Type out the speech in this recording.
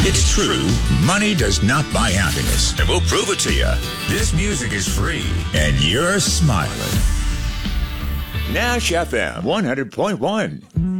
It's true, money does not buy happiness, and we'll prove it to you. This music is free, and you're smiling. Nash FM 100.1.